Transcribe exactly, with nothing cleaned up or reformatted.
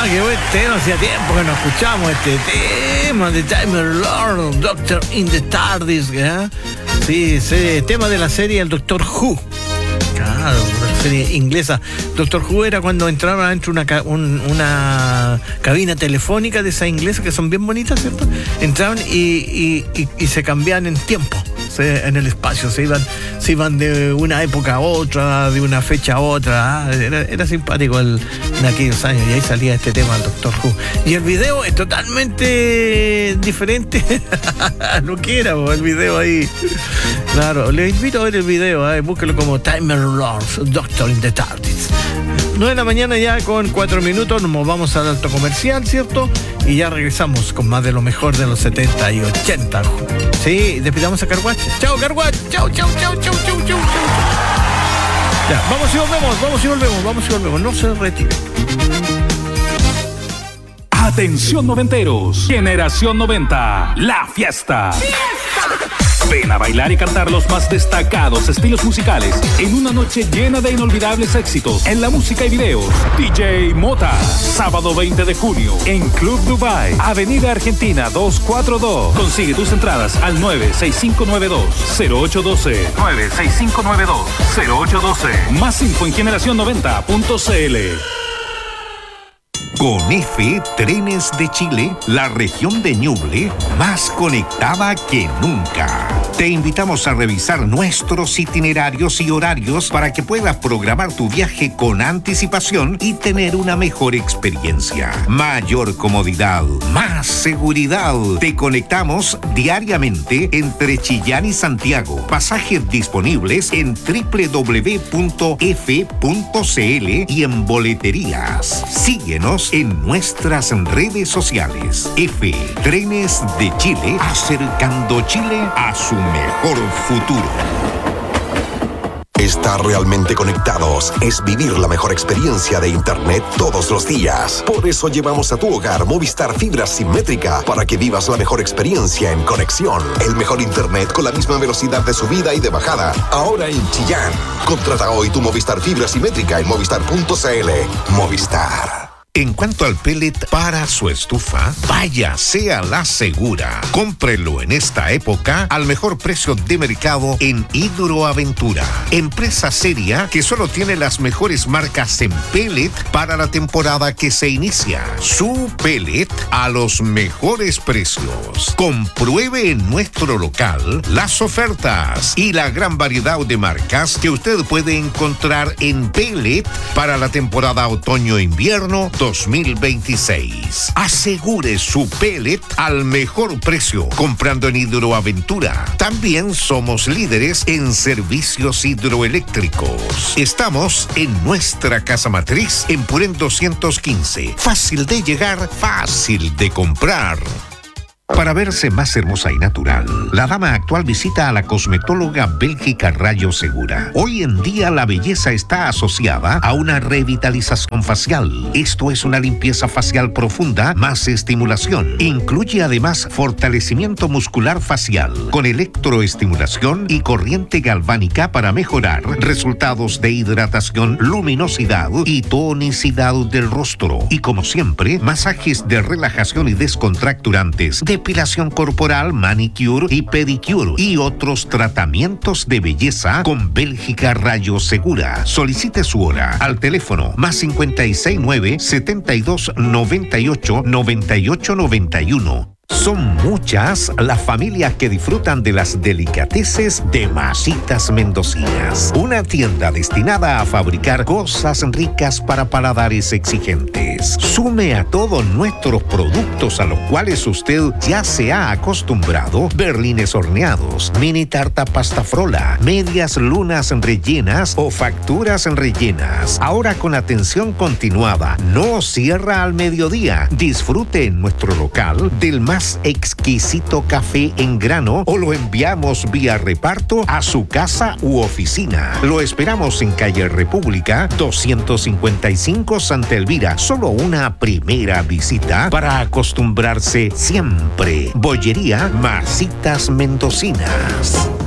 Ah, qué buen tema, hacía tiempo que no escuchamos este tema de Time Lord, Doctor in the TARDIS, ¿eh? Sí, ese tema de la serie El Doctor Who. Claro, una serie inglesa. Doctor Who era cuando entraba dentro de una, un, una cabina telefónica de esas inglesas que son bien bonitas, ¿cierto? Entraban y, y, y, y se cambiaban en tiempo. En el espacio, se iban, se iban de una época a otra, de una fecha a otra. Era, era simpático el, en aquellos años, y ahí salía este tema del Doctor Who. Y el video es totalmente diferente a lo que era el video ahí. Claro, les invito a ver el video, ¿eh? Búsquelo como Time Lord, Doctor in the TARDIS. nueve de la mañana ya con cuatro minutos, nos vamos al alto comercial, ¿cierto? Y ya regresamos con más de lo mejor de los setenta y ochenta. Sí, despidamos a Carguach. Chao, Carguach. Chao, chao, chao, chao, chao, chao. Ya, vamos y volvemos, vamos y volvemos, vamos y volvemos. No se retire. Atención noventeros, Generación noventa, la fiesta. Ven a bailar y cantar los más destacados estilos musicales en una noche llena de inolvidables éxitos en la música y videos. D J Mota, sábado veinte de junio en Club Dubai, Avenida Argentina doscientos cuarenta y dos. Consigue tus entradas al nueve seis cinco nueve dos cero ocho uno dos. nueve seis cinco nueve dos cero ocho uno dos. Más info en generación noventa punto c l. Con F, Trenes de Chile, la región de Ñuble más conectada que nunca. Te invitamos a revisar nuestros itinerarios y horarios para que puedas programar tu viaje con anticipación y tener una mejor experiencia. Mayor comodidad, más seguridad. Te conectamos diariamente entre Chillán y Santiago. Pasajes disponibles en doble u doble u doble u punto f punto c l y en boleterías. Síguenos en nuestras redes sociales. F, Trenes de Chile, acercando Chile a su mejor futuro. Estar realmente conectados es vivir la mejor experiencia de Internet todos los días. Por eso llevamos a tu hogar Movistar Fibra Simétrica para que vivas la mejor experiencia en conexión. El mejor Internet con la misma velocidad de subida y de bajada. Ahora en Chillán. Contrata hoy tu Movistar Fibra Simétrica en movistar punto c l. Movistar. En cuanto al pellet para su estufa, váyase a la segura. Cómprelo en esta época al mejor precio de mercado en Hidroaventura. Empresa seria que solo tiene las mejores marcas en pellet para la temporada que se inicia. Su pellet a los mejores precios. Compruebe en nuestro local las ofertas y la gran variedad de marcas que usted puede encontrar en pellet para la temporada otoño-invierno dos mil veintiséis. Asegure su pellet al mejor precio comprando en Hidroaventura. También somos líderes en servicios hidroeléctricos. Estamos en nuestra casa matriz en Purén doscientos quince. Fácil de llegar, fácil de comprar. Para verse más hermosa y natural, la dama actual visita a la cosmetóloga Bélgica Rayo Segura. Hoy en día la belleza está asociada a una revitalización facial. Esto es una limpieza facial profunda más estimulación. Incluye además fortalecimiento muscular facial con electroestimulación y corriente galvánica para mejorar resultados de hidratación, luminosidad y tonicidad del rostro. Y como siempre, masajes de relajación y descontracturantes, depilación corporal, manicure y pedicure y otros tratamientos de belleza con Bélgica Rayo Segura. Solicite su hora al teléfono más cincuenta y seis nueve setenta y dos noventa y ocho noventa y ocho noventa y uno. Son muchas las familias que disfrutan de las delicateces de Masitas Mendocinas, una tienda destinada a fabricar cosas ricas para paladares exigentes. Sume a todos nuestros productos a los cuales usted ya se ha acostumbrado: berlines horneados, mini tarta pasta frola, medias lunas rellenas o facturas rellenas. Ahora con atención continuada, no cierra al mediodía. Disfrute en nuestro local del más exquisito café en grano o lo enviamos vía reparto a su casa u oficina. Lo esperamos en calle República doscientos cincuenta y cinco Santa Elvira. Solo una primera visita para acostumbrarse siempre. Bollería Masitas Mendocinas.